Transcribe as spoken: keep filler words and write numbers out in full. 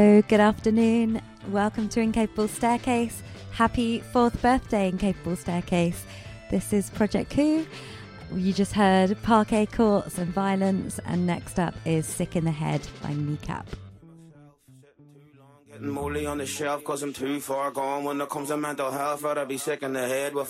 Hello, good afternoon. Welcome to Incapable Staircase. Happy fourth birthday, Incapable Staircase. This is Project Coup. You just heard Parquet Courts and Violence, and next up is Sick in the Head by Kneecap. Getting molly on the shelf cause I'm too far gone. When it comes to mental health, rather be sick in the head with